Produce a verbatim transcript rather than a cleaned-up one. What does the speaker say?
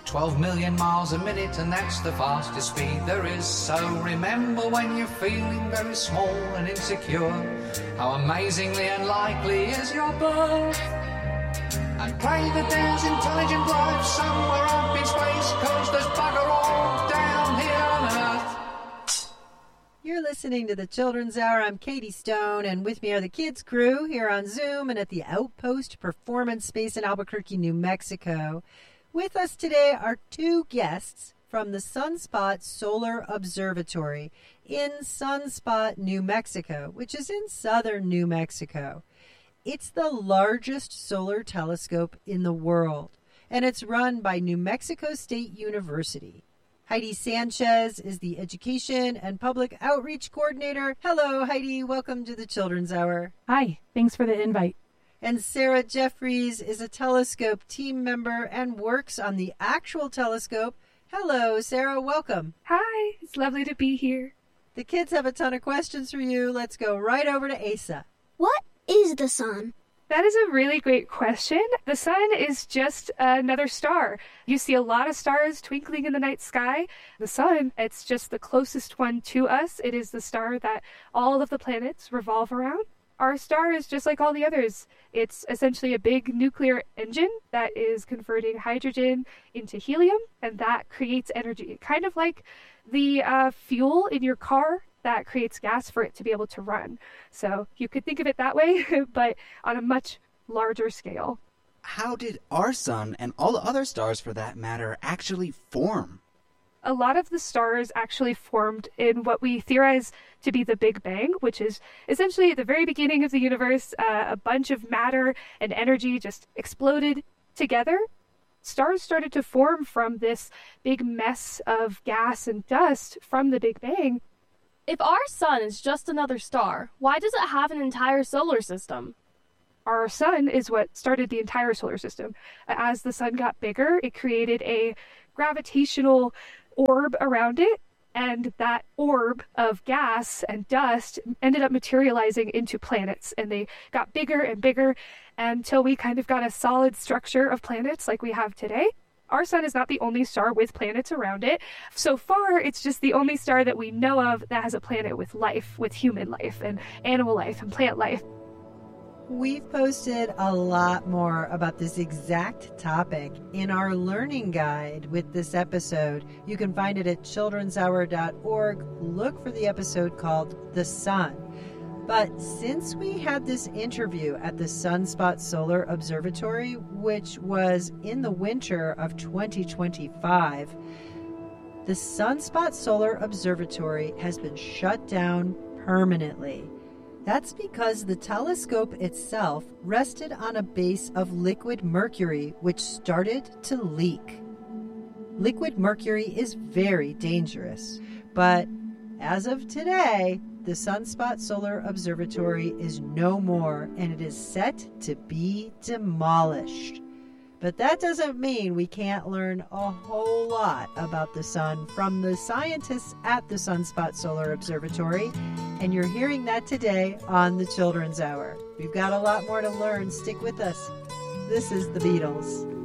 twelve million miles a minute, and that's the fastest speed there is. So remember when you're feeling very small and insecure, how amazingly unlikely is your birth. And pray that there's intelligent life somewhere up in space, 'cause there's bugger all down here on Earth. You're listening to the Children's Hour. I'm Katie Stone, and with me are the kids' crew here on Zoom and at the Outpost Performance Space in Albuquerque, New Mexico. With us today are two guests from the Sunspot Solar Observatory in Sunspot, New Mexico, which is in southern New Mexico. It's the largest solar telescope in the world, and it's run by New Mexico State University. Heidi Sanchez is the Education and Public Outreach Coordinator. Hello, Heidi. Welcome to the Children's Hour. Hi. Thanks for the invite. And Sarah Jeffries is a telescope team member and works on the actual telescope. Hello, Sarah. Welcome. Hi. It's lovely to be here. The kids have a ton of questions for you. Let's go right over to Asa. What is the sun? That is a really great question. The sun is just another star. You see a lot of stars twinkling in the night sky. The sun, it's just the closest one to us. It is the star that all of the planets revolve around. Our star is just like all the others. It's essentially a big nuclear engine that is converting hydrogen into helium, and that creates energy. Kind of like the uh, fuel in your car that creates gas for it to be able to run. So you could think of it that way, but on a much larger scale. How did our sun, and all the other stars for that matter, actually form? A lot of the stars actually formed in what we theorize to be the Big Bang, which is essentially at the very beginning of the universe, uh, a bunch of matter and energy just exploded together. Stars started to form from this big mess of gas and dust from the Big Bang. If our sun is just another star, why does it have an entire solar system? Our sun is what started the entire solar system. As the sun got bigger, it created a gravitational orb around it, and that orb of gas and dust ended up materializing into planets, and they got bigger and bigger until we kind of got a solid structure of planets like we have today. Our sun is not the only star with planets around it. So far, it's just the only star that we know of that has a planet with life, with human life and animal life and plant life. We've posted a lot more about this exact topic in our learning guide with this episode. You can find it at children's hour dot org. Look for the episode called The Sun. But since we had this interview at the Sunspot Solar Observatory, which was in the winter of twenty twenty-five, the Sunspot Solar Observatory has been shut down permanently. That's because the telescope itself rested on a base of liquid mercury, which started to leak. Liquid mercury is very dangerous, but as of today, the Sunspot Solar Observatory is no more, and it is set to be demolished. But that doesn't mean we can't learn a whole lot about the sun from the scientists at the Sunspot Solar Observatory, and you're hearing that today on the Children's Hour. We've got a lot more to learn. Stick with us. This is the Beatles.